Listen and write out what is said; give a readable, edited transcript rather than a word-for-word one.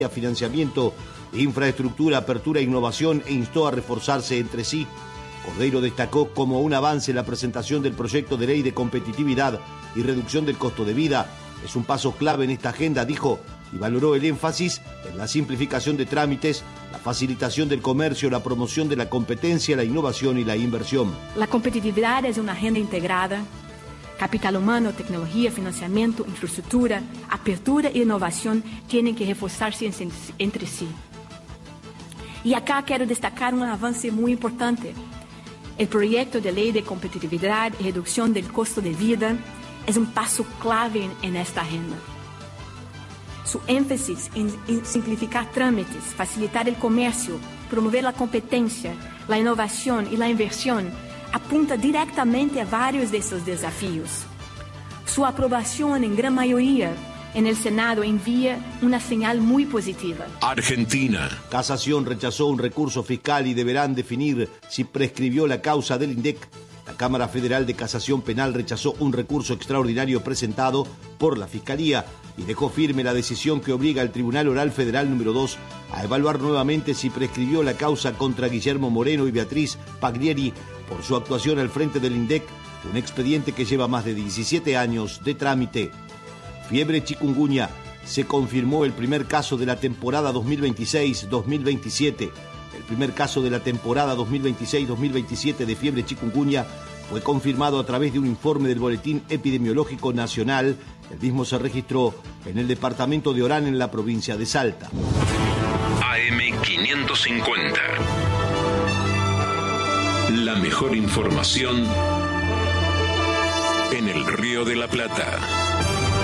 financiamiento, infraestructura, apertura e innovación e instó a reforzarse entre sí. Cordeiro destacó como un avance la presentación del proyecto de ley de competitividad y reducción del costo de vida. Es un paso clave en esta agenda, dijo, y valoró el énfasis en la simplificación de trámites, la facilitación del comercio, la promoción de la competencia, la innovación y la inversión. La competitividad es una agenda integrada. Capital humano, tecnología, financiamiento, infraestructura, apertura e innovación tienen que reforzarse entre sí. Y acá quiero destacar un avance muy importante. El proyecto de ley de competitividad y reducción del costo de vida es un paso clave en esta agenda. Su énfasis en simplificar trámites, facilitar el comercio, promover la competencia, la innovación y la inversión apunta directamente a varios de esos desafíos. Su aprobación en gran mayoría en el Senado envía una señal muy positiva. Argentina. Casación rechazó un recurso fiscal y deberán definir si prescribió la causa del INDEC. La Cámara Federal de Casación Penal rechazó un recurso extraordinario presentado por la Fiscalía y dejó firme la decisión que obliga al Tribunal Oral Federal número 2 a evaluar nuevamente si prescribió la causa contra Guillermo Moreno y Beatriz Paglieri por su actuación al frente del INDEC, un expediente que lleva más de 17 años de trámite. Fiebre chikungunya. Se confirmó el primer caso de la temporada 2026-2027. El primer caso de la temporada 2026-2027 de fiebre chikungunya fue confirmado a través de un informe del Boletín Epidemiológico Nacional. El mismo se registró en el departamento de Orán, en la provincia de Salta. AM550. La mejor información en el Río de la Plata.